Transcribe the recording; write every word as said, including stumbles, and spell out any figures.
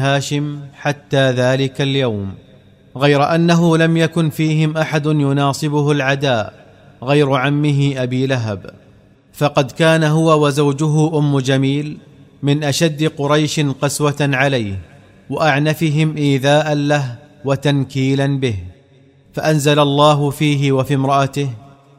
هاشم حتى ذلك اليوم، غير أنه لم يكن فيهم أحد يناصبه العداء غير عمه أبي لهب، فقد كان هو وزوجه أم جميل من أشد قريش قسوة عليه وأعنفهم إيذاء له وتنكيلا به، فأنزل الله فيه وفي امرأته